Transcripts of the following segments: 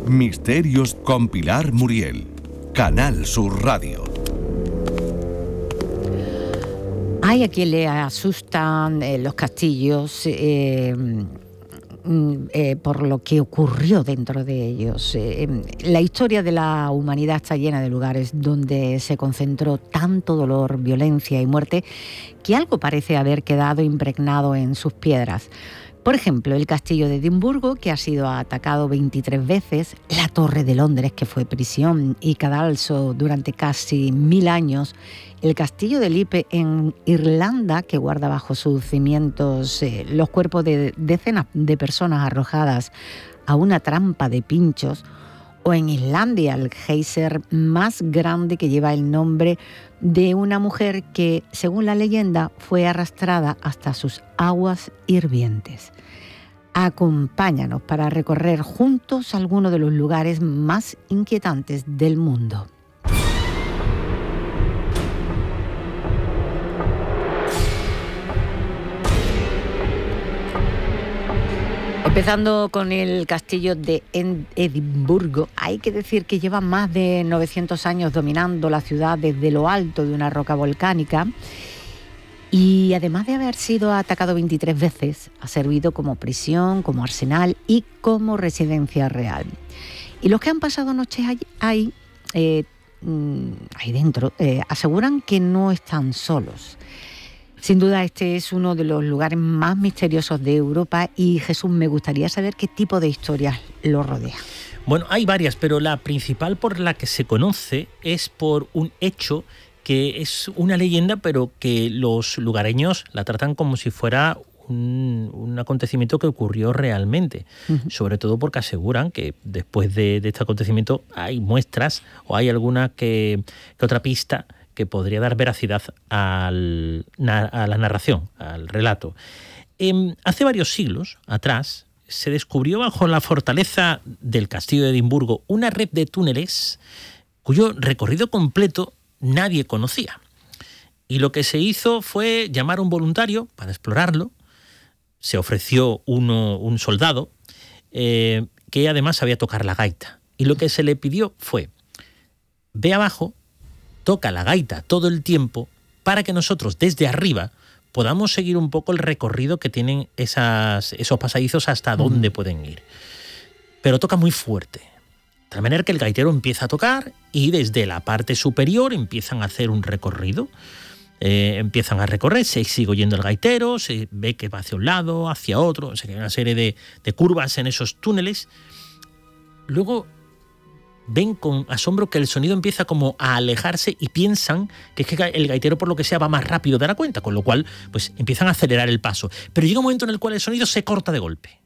Misterios con Pilar Muriel. Canal Sur Radio. Hay a quien le asustan los castillos por lo que ocurrió dentro de ellos. La historia de la humanidad está llena de lugares donde se concentró tanto dolor, violencia y muerte que algo parece haber quedado impregnado en sus piedras. Por ejemplo, el castillo de Edimburgo, que ha sido atacado 23 veces, la Torre de Londres, que fue prisión y cadalso durante casi 1000 años, el castillo de Lippe en Irlanda, que guarda bajo sus cimientos los cuerpos de decenas de personas arrojadas a una trampa de pinchos, o en Islandia, el geyser más grande que lleva el nombre de una mujer que, según la leyenda, fue arrastrada hasta sus aguas hirvientes. Acompáñanos para recorrer juntos algunos de los lugares más inquietantes del mundo. Empezando con el castillo de Edimburgo, hay que decir que lleva más de 900 años dominando la ciudad desde lo alto de una roca volcánica y además de haber sido atacado 23 veces, ha servido como prisión, como arsenal y como residencia real. Y los que han pasado noches ahí dentro aseguran que no están solos. Sin duda este es uno de los lugares más misteriosos de Europa y Jesús, me gustaría saber qué tipo de historias lo rodea. Bueno, hay varias, pero la principal por la que se conoce es por un hecho que es una leyenda, pero que los lugareños la tratan como si fuera un acontecimiento que ocurrió realmente, sobre todo porque aseguran que después de este acontecimiento hay muestras o hay alguna que otra pista que podría dar veracidad a la narración, al relato. Hace varios siglos atrás se descubrió bajo la fortaleza del castillo de Edimburgo una red de túneles cuyo recorrido completo nadie conocía. Y lo que se hizo fue llamar a un voluntario para explorarlo. Se ofreció un soldado que además sabía tocar la gaita. Y lo que se le pidió fue: ve abajo, toca la gaita todo el tiempo para que nosotros desde arriba podamos seguir un poco el recorrido que tienen esos pasadizos hasta dónde pueden ir. Pero toca muy fuerte, de tal manera que el gaitero empieza a tocar y desde la parte superior empiezan a hacer un recorrido. Empiezan a recorrer, se sigue oyendo el gaitero, se ve que va hacia un lado, hacia otro, hay una serie de curvas en esos túneles. Luego ven con asombro que el sonido empieza como a alejarse y piensan que es que el gaitero por lo que sea va más rápido de la cuenta, con lo cual pues empiezan a acelerar el paso. Pero llega un momento en el cual el sonido se corta de golpe.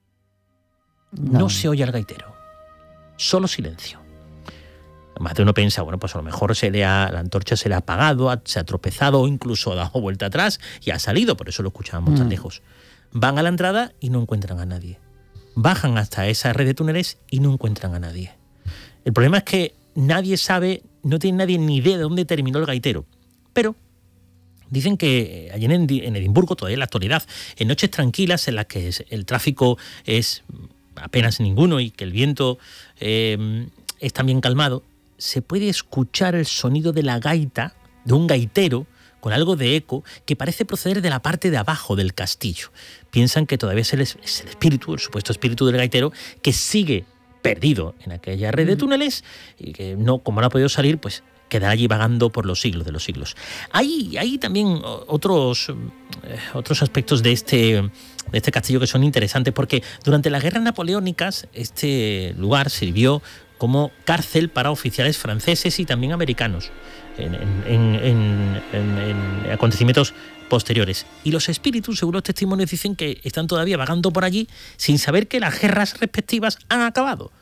No se oye al gaitero, solo silencio. Más de uno piensa, bueno, pues a lo mejor la antorcha se le ha apagado, se ha tropezado o incluso ha dado vuelta atrás y ha salido, por eso lo escuchábamos tan lejos. Van a la entrada y no encuentran a nadie. Bajan hasta esa red de túneles y no encuentran a nadie. El problema es que nadie sabe, no tiene nadie ni idea de dónde terminó el gaitero. Pero dicen que allí en Edimburgo, todavía en la actualidad, en noches tranquilas en las que el tráfico es apenas ninguno y que el viento es también calmado, se puede escuchar el sonido de la gaita, de un gaitero, con algo de eco que parece proceder de la parte de abajo del castillo. Piensan que todavía es el espíritu, el supuesto espíritu del gaitero, que sigue perdido en aquella red de túneles y que como no ha podido salir, pues quedará allí vagando por los siglos de los siglos. Hay también otros aspectos de este castillo que son interesantes, porque durante las guerras napoleónicas este lugar sirvió como cárcel para oficiales franceses y también americanos en acontecimientos posteriores. Y los espíritus, según los testimonios, dicen que están todavía vagando por allí sin saber que las guerras respectivas han acabado.